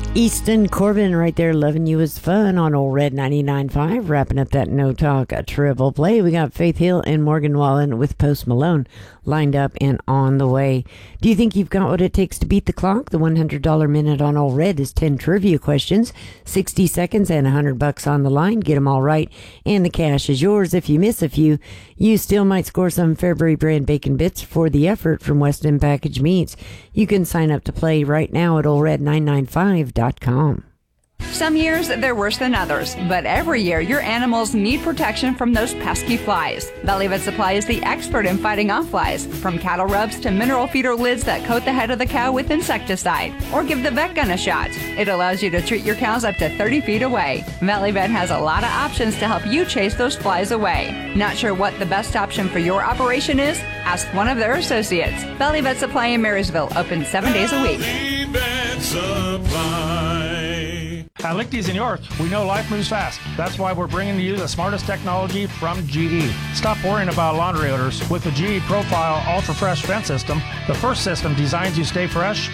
Easton Corbin right there, loving you is fun on Old Red 99.5. Wrapping up that No Talk triple play. We got Faith Hill and Morgan Wallen with Post Malone lined up and on the way. Do you think you've got what it takes to beat the clock? The $100 minute on Old Red is 10 trivia questions, 60 seconds and $100 on the line. Get them all right and the cash is yours. If you miss a few, you still might score some Fairbury brand bacon bits for the effort from Weston Package Meats. You can sign up to play right now at oldred995.com. Some years they're worse than others, but every year your animals need protection from those pesky flies. Valley Vet Supply is the expert in fighting off flies, from cattle rubs to mineral feeder lids that coat the head of the cow with insecticide, or give the vet gun a shot. It allows you to treat your cows up to 30 feet away. Valley Vet has a lot of options to help you chase those flies away. Not sure what the best option for your operation is? Ask one of their associates. Valley Vet Supply in Marysville, open 7 days a week. Valley Vet Supply. At Lichty's in York, we know life moves fast. That's why we're bringing to you the smartest technology from GE. Stop worrying about laundry odors. With the GE Profile Ultra Fresh Vent System, the first system designs you stay fresh